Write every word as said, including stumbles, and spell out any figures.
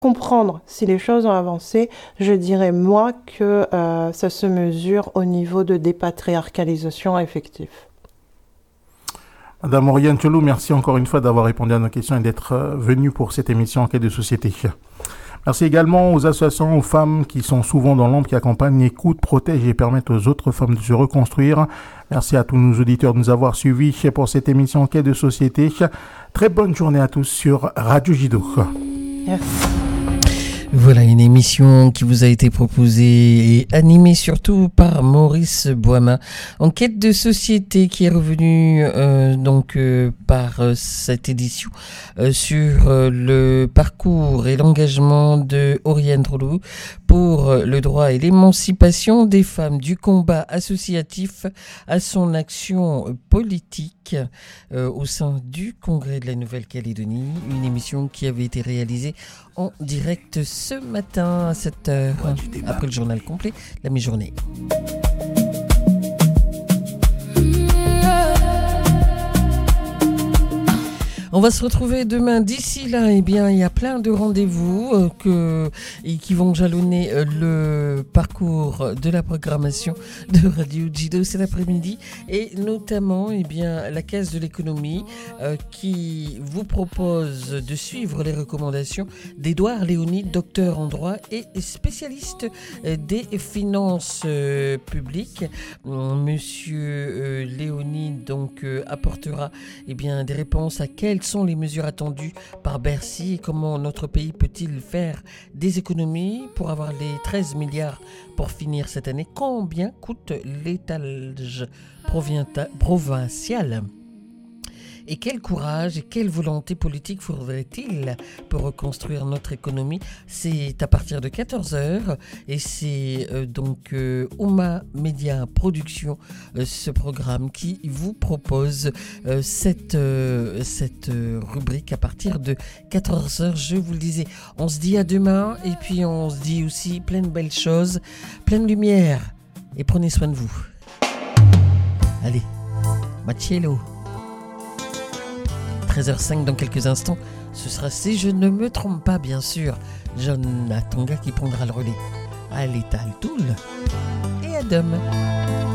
comprendre si les choses ont avancé, je dirais moi que euh, ça se mesure au niveau de dépatriarcalisation effective. Madame Oriane Tcholou, merci encore une fois d'avoir répondu à nos questions et d'être euh, venue pour cette émission Enquête de société. Merci également aux associations, aux femmes qui sont souvent dans l'ombre, qui accompagnent, écoutent, protègent et permettent aux autres femmes de se reconstruire. Merci à tous nos auditeurs de nous avoir suivis pour cette émission Enquête de société. Très bonne journée à tous sur Radio J-Do. Merci. Voilà une émission qui vous a été proposée et animée surtout par Maurice Boima. Enquête de société qui est revenue euh, donc euh, par euh, cette édition euh, sur euh, le parcours et l'engagement de Oriane Tcholou pour euh, le droit et l'émancipation des femmes, du combat associatif à son action politique euh, au sein du Congrès de la Nouvelle-Calédonie. Une émission qui avait été réalisée en direct ce matin à sept heures, après le journal complet, la mi-journée. On va se retrouver demain. D'ici là, eh bien, il y a plein de rendez-vous euh, que, et qui vont jalonner euh, le parcours de la programmation de Radio J-Do cet après-midi, et notamment, eh bien, la Caisse de l'économie euh, qui vous propose de suivre les recommandations d'Édouard Léonide, docteur en droit et spécialiste euh, des finances euh, publiques. Monsieur euh, Léonide donc euh, apportera eh bien des réponses à quelles sont les mesures attendues par Bercy et comment notre pays peut-il faire des économies pour avoir les treize milliards pour finir cette année. Combien coûte l'étalage provincial ? Et quel courage et quelle volonté politique faudrait-il pour reconstruire notre économie? C'est à partir de quatorze heures et c'est euh, donc euh, Oma Média Production, euh, ce programme qui vous propose euh, cette, euh, cette euh, rubrique à partir de quatorze heures. Je vous le disais, on se dit à demain et puis on se dit aussi plein de belles choses, plein de lumière, et prenez soin de vous. Allez, Machiello. treize heures cinq dans quelques instants, ce sera, si je ne me trompe pas bien sûr, John Atonga qui prendra le relais. Allez, Taltoul et à demain.